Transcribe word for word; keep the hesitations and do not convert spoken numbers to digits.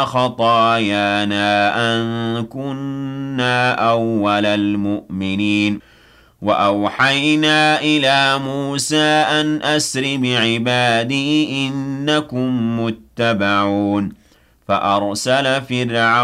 خطايانا أن كنا أول المؤمنين وأوحينا إلى موسى أن أسر بعبادي إنكم متبعون فأرسل فرعون